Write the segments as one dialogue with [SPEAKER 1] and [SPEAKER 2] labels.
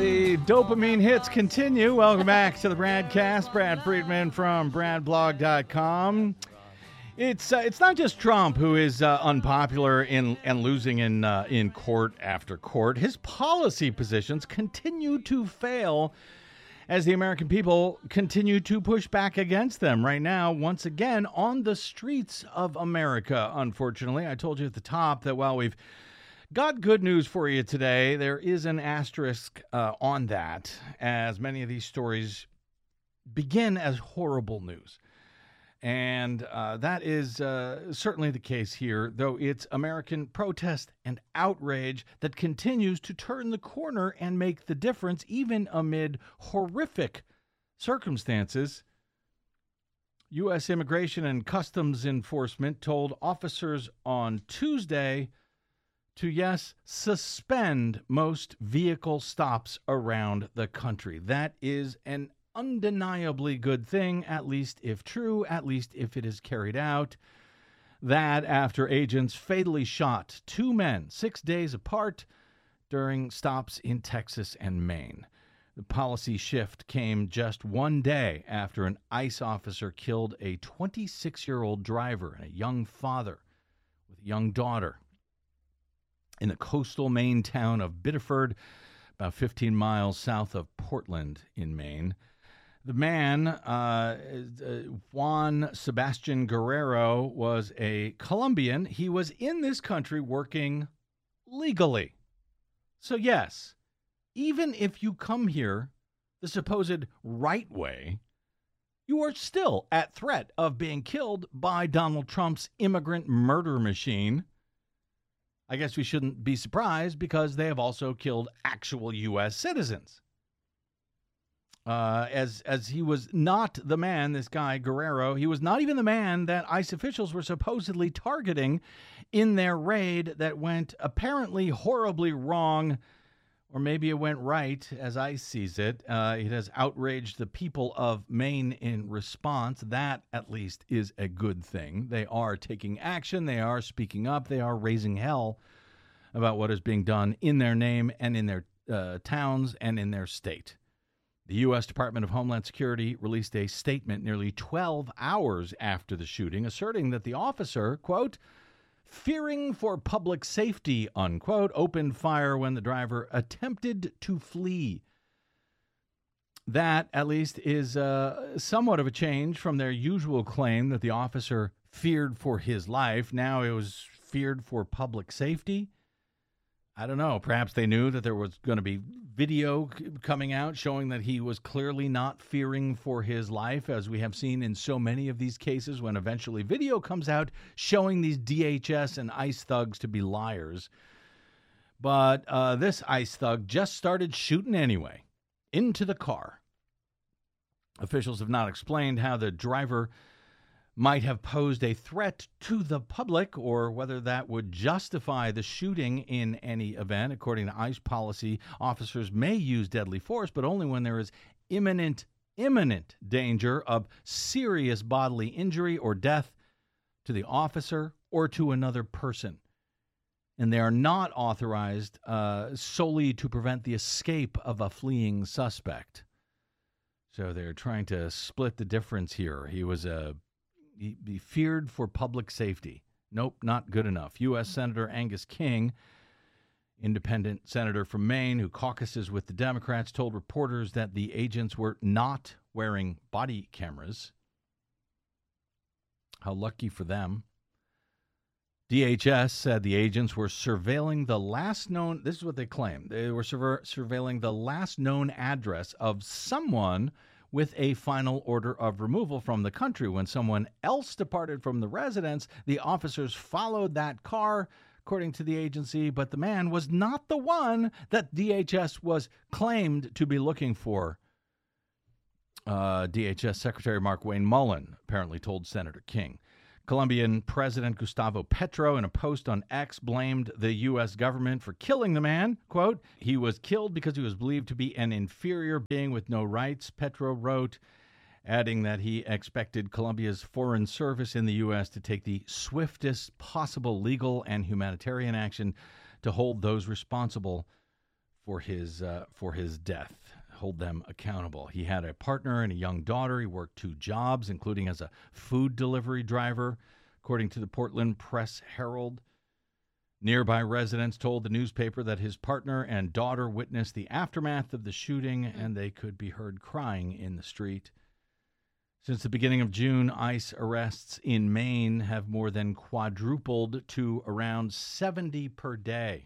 [SPEAKER 1] The dopamine hits continue. Welcome back to the Bradcast. Brad Friedman from BradBlog.com. It's not just Trump who is unpopular and losing in court after court. His policy positions continue to fail as the American people continue to push back against them right now, once again, on the streets of America, unfortunately. I told you at the top that while we've got good news for you today, there is an asterisk on that, as many of these stories begin as horrible news. And that is certainly the case here, though it's American protest and outrage that continues to turn the corner and make the difference, even amid horrific circumstances. U.S. Immigration and Customs Enforcement told officers on Tuesday to, yes, suspend most vehicle stops around the country. That is an undeniably good thing, at least if true, at least if it is carried out. That after agents fatally shot two men 6 days apart during stops in Texas and Maine. The policy shift came just 1 day after an ICE officer killed a 26-year-old driver and a young father with a young daughter in the coastal Maine town of Biddeford, about 15 miles south of Portland in Maine. The man, Juan Sebastian Guerrero, was a Colombian. He was in this country working legally. So yes, even if you come here the supposed right way, you are still at threat of being killed by Donald Trump's immigrant murder machine. I guess we shouldn't be surprised because they have also killed actual U.S. citizens. As he was not the man, this guy, Guerrero, he was not even the man that ICE officials were supposedly targeting in their raid that went apparently horribly wrong, or maybe it went right as ICE sees it. It has outraged the people of Maine in response. That, at least, is a good thing. They are taking action. They are speaking up. They are raising hell about what is being done in their name and in their towns and in their state. The U.S. Department of Homeland Security released a statement nearly 12 hours after the shooting, asserting that the officer, quote, fearing for public safety, unquote, opened fire when the driver attempted to flee. That, at least, is somewhat of a change from their usual claim that the officer feared for his life. Now it was feared for public safety. I don't know. Perhaps they knew that there was going to be video coming out showing that he was clearly not fearing for his life, as we have seen in so many of these cases when eventually video comes out showing these DHS and ICE thugs to be liars. But this ICE thug just started shooting anyway into the car. Officials have not explained how the driver might have posed a threat to the public or whether that would justify the shooting in any event. According to ICE policy, officers may use deadly force, but only when there is imminent danger of serious bodily injury or death to the officer or to another person. And they are not authorized solely to prevent the escape of a fleeing suspect. So they're trying to split the difference here. He feared for public safety. Nope, not good enough. U.S. Senator Angus King, independent senator from Maine who caucuses with the Democrats, told reporters that the agents were not wearing body cameras. How lucky for them. DHS said the agents were surveilling the last known, this is what they claim, they were surveilling the last known address of someone with a final order of removal from the country. When someone else departed from the residence, the officers followed that car, according to the agency, but the man was not the one that DHS was claimed to be looking for. DHS Secretary Mark Wayne Mullen apparently told Senator King. Colombian President Gustavo Petro, in a post on X, blamed the U.S. government for killing the man. Quote, he was killed because he was believed to be an inferior being with no rights, Petro wrote, adding that he expected Colombia's foreign service in the U.S. to take the swiftest possible legal and humanitarian action to hold those responsible for his death, hold them accountable. He had a partner and a young daughter. He worked 2 jobs, including as a food delivery driver, according to the Portland Press-Herald. Nearby residents told the newspaper that his partner and daughter witnessed the aftermath of the shooting, and they could be heard crying in the street. Since the beginning of June, ICE arrests in Maine have more than quadrupled to around 70 per day.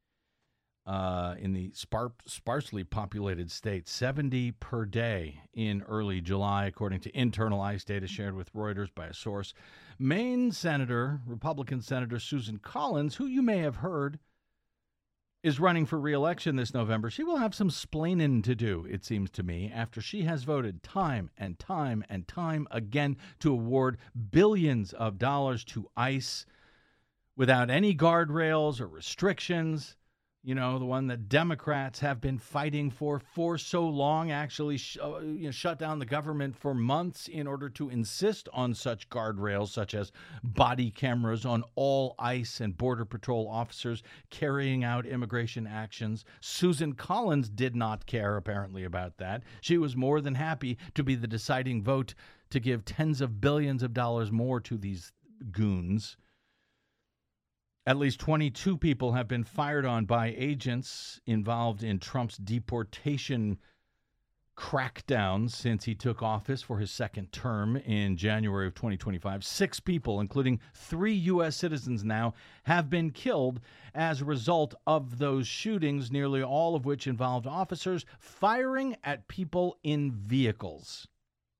[SPEAKER 1] In the sparsely populated state, 70 per day in early July, according to internal ICE data shared with Reuters by a source. Maine Republican Senator Susan Collins, who you may have heard, is running for re-election this November. She will have some splaining to do, it seems to me, after she has voted time and time and time again to award billions of dollars to ICE without any guardrails or restrictions. You know, the one that Democrats have been fighting for so long, actually shut down the government for months in order to insist on such guardrails, such as body cameras on all ICE and Border Patrol officers carrying out immigration actions. Susan Collins did not care, apparently, about that. She was more than happy to be the deciding vote to give tens of billions of dollars more to these goons. At least 22 people have been fired on by agents involved in Trump's deportation crackdown since he took office for his second term in January of 2025. 6 people, including 3 U.S. citizens now, have been killed as a result of those shootings, nearly all of which involved officers firing at people in vehicles.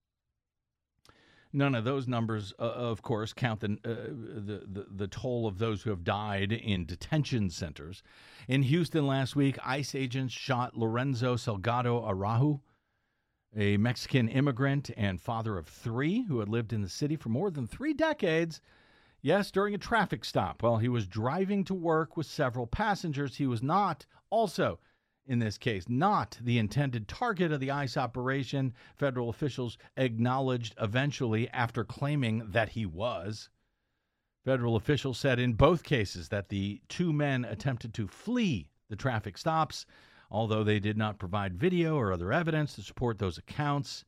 [SPEAKER 1] None of those numbers, of course, count the toll of those who have died in detention centers. In Houston last week, ICE agents shot Lorenzo Salgado Araujo, a Mexican immigrant and father of 3 who had lived in the city for more than 3 decades. Yes, during a traffic stop while he was driving to work with several passengers. He was not also, in this case, not the intended target of the ICE operation, federal officials acknowledged eventually after claiming that he was. Federal officials said in both cases that the 2 men attempted to flee the traffic stops, although they did not provide video or other evidence to support those accounts.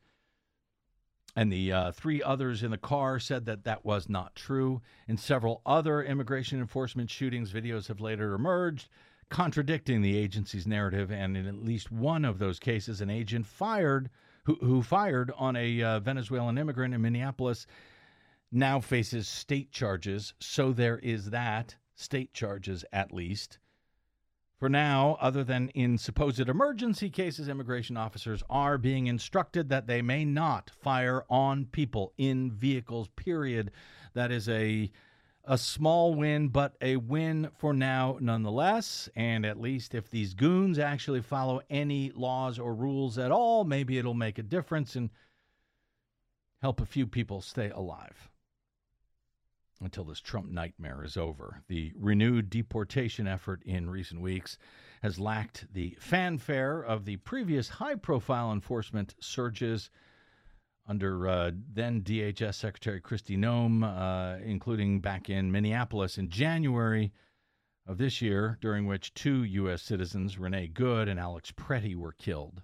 [SPEAKER 1] And the 3 others in the car said that that was not true. In several other immigration enforcement shootings, videos have later emerged contradicting the agency's narrative, and in at least one of those cases, an agent who fired on a Venezuelan immigrant in Minneapolis now faces state charges. So there is that, state charges at least. For now, other than in supposed emergency cases, immigration officers are being instructed that they may not fire on people in vehicles, period. That is a small win, but a win for now nonetheless. And at least if these goons actually follow any laws or rules at all, maybe it'll make a difference and help a few people stay alive until this Trump nightmare is over. The renewed deportation effort in recent weeks has lacked the fanfare of the previous high-profile enforcement surges under then DHS Secretary Kristi Noem, including back in Minneapolis in January of this year, during which 2 U.S. citizens, Renee Good and Alex Pretty, were killed.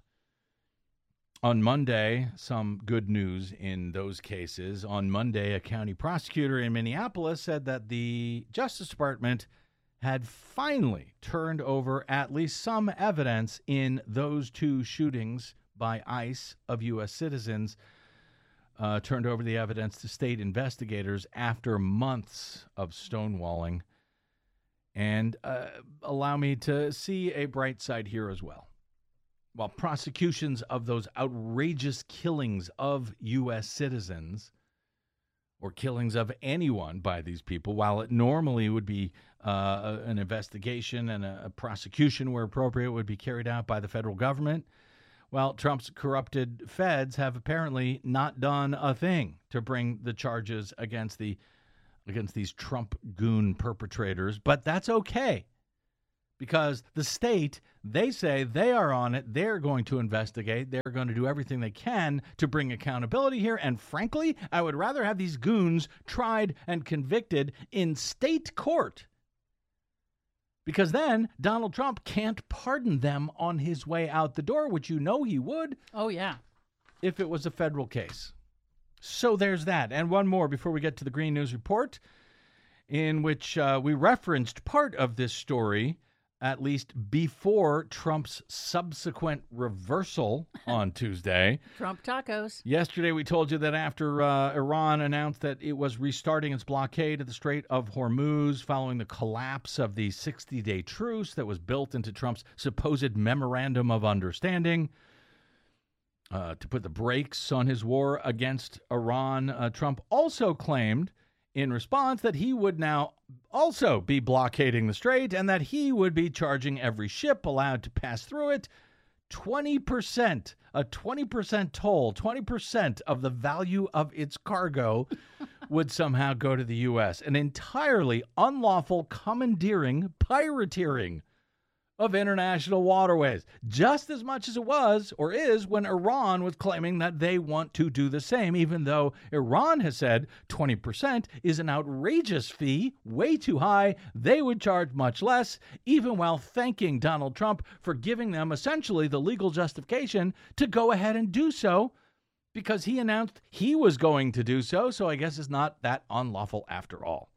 [SPEAKER 1] On Monday, some good news in those cases. On Monday, a county prosecutor in Minneapolis said that the Justice Department had finally turned over at least some evidence in those 2 shootings by ICE of U.S. citizens. Turned over the evidence to state investigators after months of stonewalling. And allow me to see a bright side here as well. While prosecutions of those outrageous killings of U.S. citizens, or killings of anyone by these people, while it normally would be an investigation and a prosecution where appropriate would be carried out by the federal government, well, Trump's corrupted feds have apparently not done a thing to bring the charges against these Trump goon perpetrators. But that's okay, because the state, they say they are on it. They're going to investigate. They're going to do everything they can to bring accountability here. And frankly, I would rather have these goons tried and convicted in state court, because then Donald Trump can't pardon them on his way out the door, which you know he would.
[SPEAKER 2] Oh, yeah.
[SPEAKER 1] If it was a federal case. So there's that. And one more before we get to the Green News Report, in which we referenced part of this story, at least before Trump's subsequent reversal on Tuesday.
[SPEAKER 2] Trump tacos.
[SPEAKER 1] Yesterday, we told you that after Iran announced that it was restarting its blockade of the Strait of Hormuz following the collapse of the 60-day truce that was built into Trump's supposed memorandum of understanding, to put the brakes on his war against Iran, Trump also claimed in response that he would now also be blockading the strait and that he would be charging every ship allowed to pass through it 20%, a 20% toll, 20% of the value of its cargo would somehow go to the U.S. An entirely unlawful commandeering, pirateering of international waterways, just as much as it was or is when Iran was claiming that they want to do the same, even though Iran has said 20% is an outrageous fee, way too high. They would charge much less, even while thanking Donald Trump for giving them essentially the legal justification to go ahead and do so, because he announced he was going to do so. So I guess it's not that unlawful after all.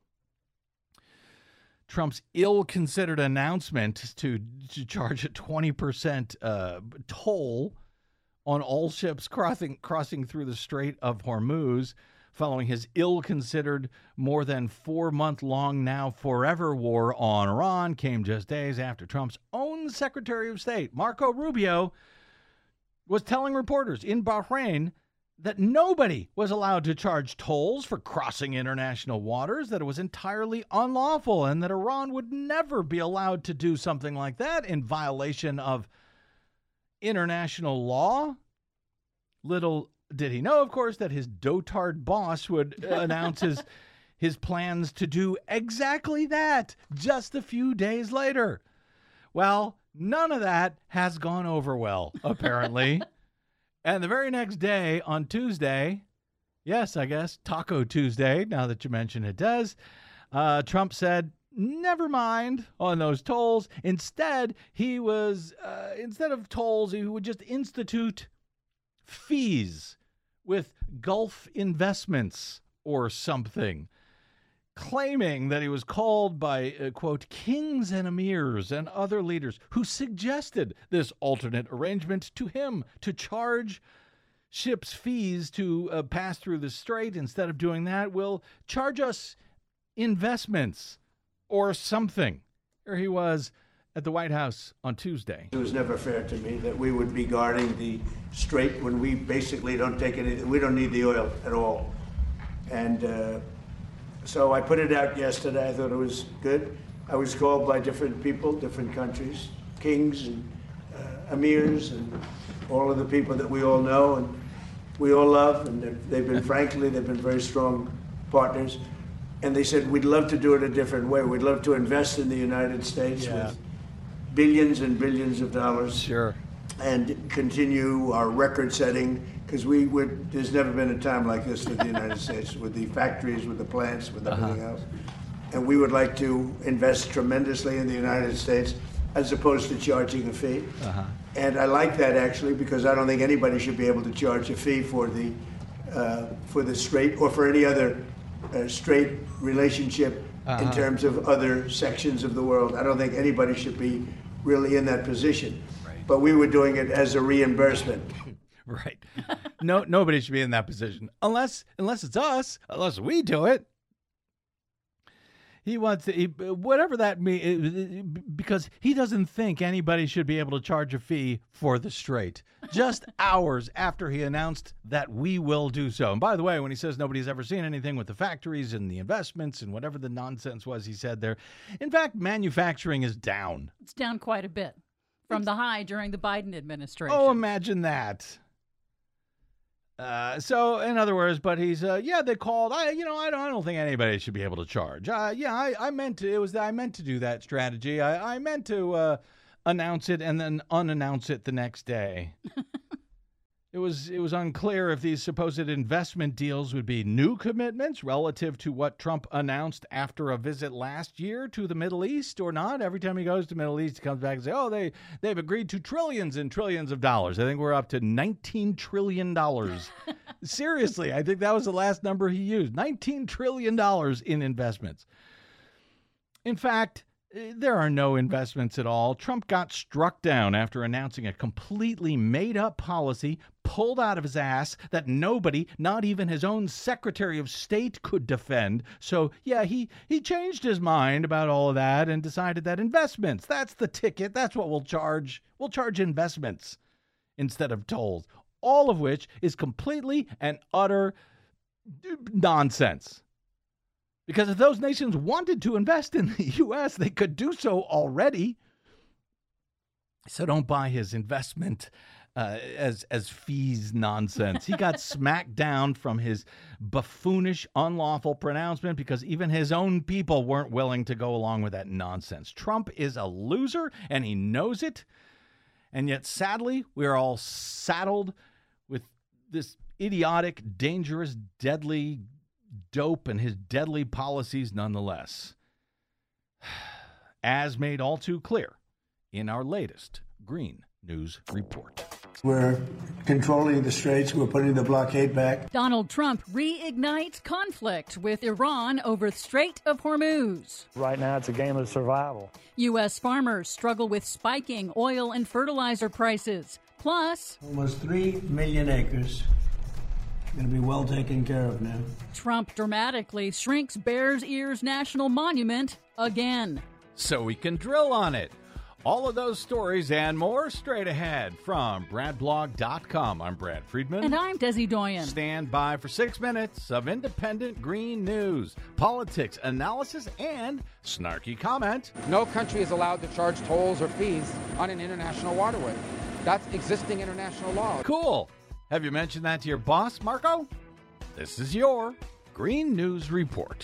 [SPEAKER 1] Trump's ill-considered announcement to charge a 20% toll on all ships crossing through the Strait of Hormuz, following his ill-considered, more than 4-month-long, now forever war on Iran, came just days after Trump's own Secretary of State, Marco Rubio, was telling reporters in Bahrain that nobody was allowed to charge tolls for crossing international waters, that it was entirely unlawful, and that Iran would never be allowed to do something like that in violation of international law. Little did he know, of course, that his dotard boss would announce his plans to do exactly that just a few days later. Well, none of that has gone over well, apparently. And the very next day, on Tuesday, yes, I guess, Taco Tuesday, now that you mention it does, Trump said, never mind on those tolls. Instead, instead of tolls, he would just institute fees with Gulf Investments or something, claiming that he was called by, quote, kings and emirs and other leaders who suggested this alternate arrangement to him to charge ships fees to pass through the strait. Instead of doing that, will charge us investments or something. Here he was at the White House on Tuesday.
[SPEAKER 3] It was never fair to me that we would be guarding the strait when we basically don't take anything. We don't need the oil at all. And so I put it out yesterday. I thought it was good. I was called by different people, different countries, kings and emirs and all of the people that we all know and we all love. And they've been very strong partners. And they said, we'd love to do it a different way. We'd love to invest in the United States with billions and billions of dollars.
[SPEAKER 1] Sure.
[SPEAKER 3] And continue our record setting, because there's never been a time like this for the United States, with the factories, with the plants, with everything else. And we would like to invest tremendously in the United States, as opposed to charging a fee. And I like that, actually, because I don't think anybody should be able to charge a fee for the strait or for any other strait relationship in terms of other sections of the world. I don't think anybody should be really in that position. But we were doing it as a reimbursement.
[SPEAKER 1] Right. No, nobody should be in that position unless it's us, unless we do it. He wants to, whatever that means, because he doesn't think anybody should be able to charge a fee for the strait. Just hours after he announced that we will do so. And by the way, when he says nobody's ever seen anything with the factories and the investments and whatever the nonsense was he said there, in fact, manufacturing is down.
[SPEAKER 2] It's down quite a bit from the high during the Biden administration.
[SPEAKER 1] Oh, imagine that. So, in other words, but he's, they called. I don't think anybody should be able to charge. I meant to do that strategy. I meant to announce it and then unannounce it the next day. It was unclear if these supposed investment deals would be new commitments relative to what Trump announced after a visit last year to the Middle East or not. Every time he goes to the Middle East, he comes back and says, oh, they've agreed to trillions and trillions of dollars. I think we're up to $19 trillion. Seriously, I think that was the last number he used. $19 trillion in investments. In fact, there are no investments at all. Trump got struck down after announcing a completely made-up policy pulled out of his ass that nobody, not even his own Secretary of State, could defend. So, yeah, he changed his mind about all of that and decided that investments, that's the ticket. That's what we'll charge. We'll charge investments instead of tolls, all of which is completely and utter nonsense. Because if those nations wanted to invest in the U.S., they could do so already. So don't buy his investment as fees nonsense. He got smacked down from his buffoonish, unlawful pronouncement because even his own people weren't willing to go along with that nonsense. Trump is a loser, and he knows it. And yet, sadly, we're all saddled with this idiotic, dangerous, deadly dope and his deadly policies nonetheless, as made all too clear in our latest Green News Report.
[SPEAKER 3] We're controlling the straits. We're putting the blockade back.
[SPEAKER 2] Donald Trump reignites conflict with Iran over Strait of Hormuz.
[SPEAKER 4] Right now, it's a game of survival.
[SPEAKER 2] U.S. farmers struggle with spiking oil and fertilizer prices. Plus,
[SPEAKER 3] Almost 3 million acres going to be well taken care of now.
[SPEAKER 2] Trump dramatically shrinks Bears Ears National Monument again.
[SPEAKER 1] So we can drill on it. All of those stories and more straight ahead from BradBlog.com. I'm Brad Friedman.
[SPEAKER 2] And I'm Desi Doyen.
[SPEAKER 1] Stand by for 6 minutes of independent green news, politics, analysis, and snarky comment.
[SPEAKER 5] No country is allowed to charge tolls or fees on an international waterway. That's existing international law.
[SPEAKER 1] Cool. Have you mentioned that to your boss, Marco? This is your Green News Report.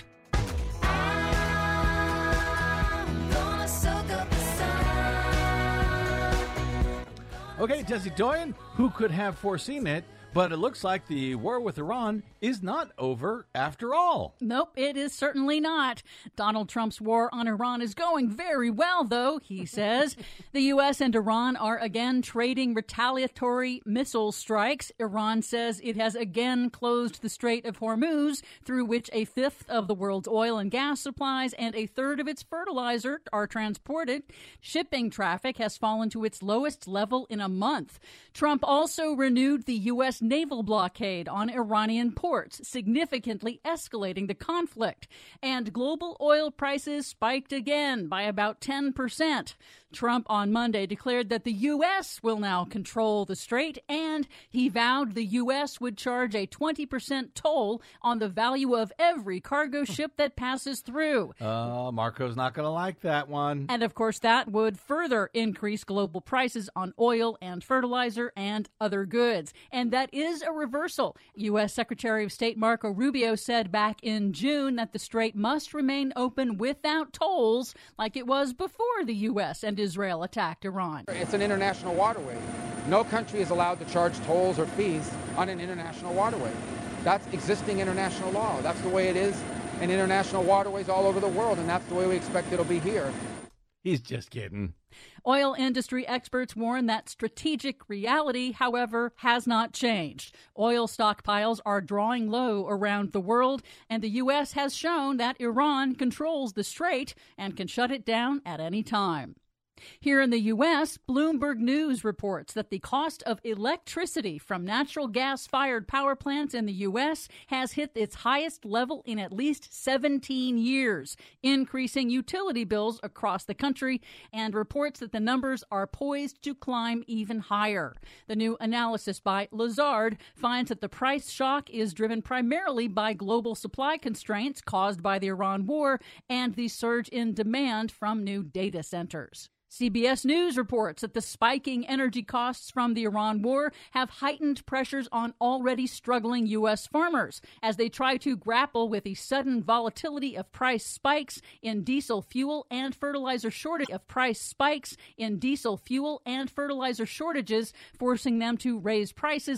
[SPEAKER 1] Okay, Desi Doyen, who could have foreseen it? But it looks like the war with Iran is not over after all.
[SPEAKER 2] Nope, it is certainly not. Donald Trump's war on Iran is going very well, though, he says. The U.S. and Iran are again trading retaliatory missile strikes. Iran says it has again closed the Strait of Hormuz, through which a fifth of the world's oil and gas supplies and a third of its fertilizer are transported. Shipping traffic has fallen to its lowest level in a month. Trump also renewed the U.S. naval blockade on Iranian ports, significantly escalating the conflict. And global oil prices spiked again by about 10%. Trump on Monday declared that the U.S. will now control the strait, and he vowed the U.S. would charge a 20% toll on the value of every cargo ship that passes through.
[SPEAKER 1] Marco's not going to like that one.
[SPEAKER 2] And, of course, that would further increase global prices on oil and fertilizer and other goods. And that is a reversal. U.S. Secretary of State Marco Rubio said back in June that the strait must remain open without tolls like it was before the U.S. and Israel attacked Iran.
[SPEAKER 5] It's an international waterway. No country is allowed to charge tolls or fees on an international waterway. That's existing international law. That's the way it is in international waterways all over the world, and that's the way we expect it'll be here.
[SPEAKER 1] He's just kidding.
[SPEAKER 2] Oil industry experts warn that strategic reality, however, has not changed. Oil stockpiles are drawing low around the world, and the U.S. has shown that Iran controls the strait and can shut it down at any time. Here in the U.S., Bloomberg News reports that the cost of electricity from natural gas-fired power plants in the U.S. has hit its highest level in at least 17 years, increasing utility bills across the country, and reports that the numbers are poised to climb even higher. The new analysis by Lazard finds that the price shock is driven primarily by global supply constraints caused by the Iran war and the surge in demand from new data centers. CBS News reports that the spiking energy costs from the Iran war have heightened pressures on already struggling U.S. farmers as they try to grapple with the sudden volatility of price spikes in diesel fuel and fertilizer shortages, forcing them to raise prices